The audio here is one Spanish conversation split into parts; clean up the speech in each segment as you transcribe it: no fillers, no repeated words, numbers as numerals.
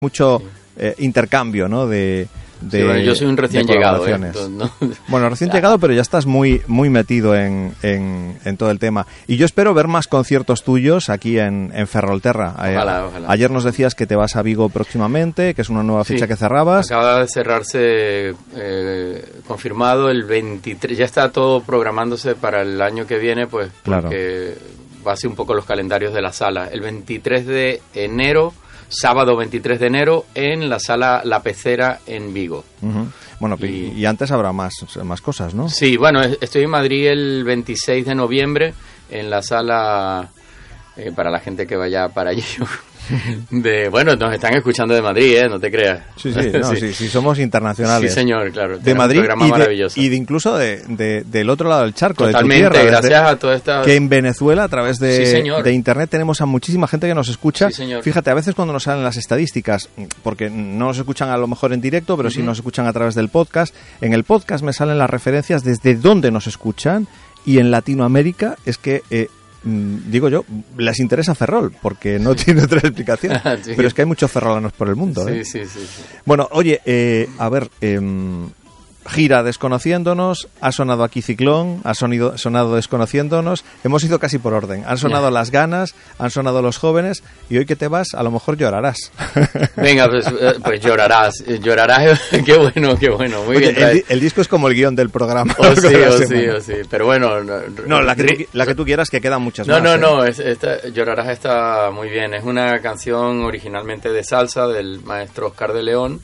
mucho intercambio, ¿no? Sí, bueno, yo soy un recién llegado, ¿no? Bueno, recién llegado, pero ya estás muy metido en todo el tema. Y yo espero ver más conciertos tuyos aquí en Ferrolterra. Ojalá. Ayer nos decías que te vas a Vigo próximamente, que es una nueva fecha que cerrabas. Acaba de cerrarse, confirmado el 23. Ya está todo programándose para el año que viene, pues, porque va a ser un poco los calendarios de la sala. El 23 de enero... Sábado 23 de enero en la sala La Pecera en Vigo. Uh-huh. Bueno, y antes habrá más cosas, ¿no? Sí, bueno, estoy en Madrid el 26 de noviembre en la sala, para la gente que vaya para allí. Bueno, nos están escuchando de Madrid, no te creas. Sí, somos internacionales. Sí, señor, claro. De Madrid un programa maravilloso. y incluso del otro lado del charco. Totalmente, de tu tierra, gracias a toda esta... Que en Venezuela, a través de internet, tenemos a muchísima gente que nos escucha. Sí, señor. Fíjate, a veces cuando nos salen las estadísticas, porque no nos escuchan a lo mejor en directo, pero sí nos escuchan a través del podcast, en el podcast me salen las referencias desde dónde nos escuchan, y en Latinoamérica es que... digo yo, les interesa Ferrol, porque no tiene otra explicación. Sí. Pero es que hay muchos ferrolanos por el mundo. Sí. Bueno, oye, a ver, gira Desconociéndonos, ha sonado aquí Ciclón, ha sonado Desconociéndonos, hemos ido casi por orden. Han sonado Las Ganas, han sonado Los Jóvenes, y hoy que te vas, a lo mejor llorarás. Venga, pues llorarás, qué bueno, muy Oye, bien. El disco es como el guión del programa. Sí, pero bueno... No, la que tú quieras, que quedan muchas más. No, Llorarás está muy bien, es una canción originalmente de salsa del maestro Oscar de León.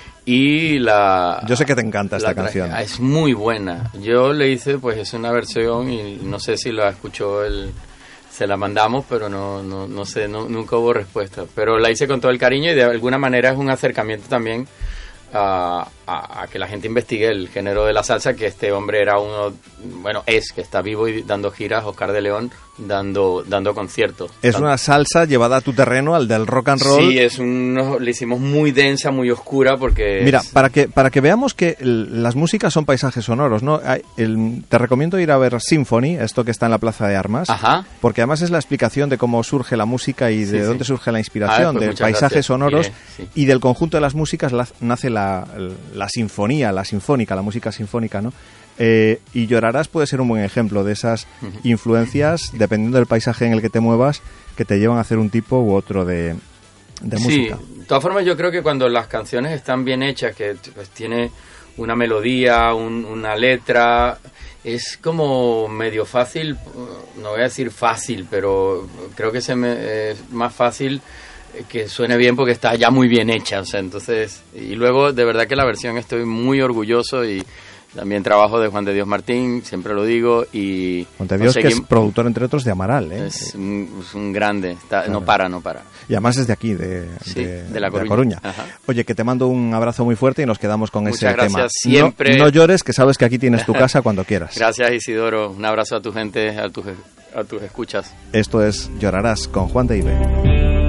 Y yo sé que te encanta esta canción. Es muy buena. Yo le hice, pues es una versión y no sé si la escuchó él. Se la mandamos, pero no sé, nunca hubo respuesta. Pero la hice con todo el cariño y de alguna manera es un acercamiento también a que la gente investigue el género de la salsa, que este hombre era que está vivo y dando giras, Oscar de León, dando conciertos. Es una salsa llevada a tu terreno, al del rock and roll. Sí, le hicimos muy densa, muy oscura, porque... Mira, para que veamos que las músicas son paisajes sonoros, ¿no? Te recomiendo ir a ver Symphony, esto que está en la Plaza de Armas, porque además es la explicación de cómo surge la música y de dónde surge la inspiración, de paisajes sonoros y del conjunto de las músicas nace la sinfonía, la sinfónica, la música sinfónica, ¿no? Y Llorarás puede ser un buen ejemplo de esas influencias, dependiendo del paisaje en el que te muevas, que te llevan a hacer un tipo u otro de música. Sí, de todas formas yo creo que cuando las canciones están bien hechas, que pues tiene una melodía, una letra, es como medio fácil, no voy a decir fácil, pero creo que es más fácil que suene bien porque está ya muy bien hecha, o sea, entonces, y luego de verdad que la versión estoy muy orgulloso, y también trabajo de Juan de Dios Martín, siempre lo digo, y Juan de Dios, que es productor entre otros de Amaral, es un grande, claro. no para. Y además es de aquí, de La Coruña. Oye, que te mando un abrazo muy fuerte y nos quedamos con ese tema. Muchas gracias, siempre. No llores, que sabes que aquí tienes tu casa cuando quieras. Gracias, Isidoro, un abrazo a tu gente, a tus escuchas. Esto es Llorarás con Juan de Ibe.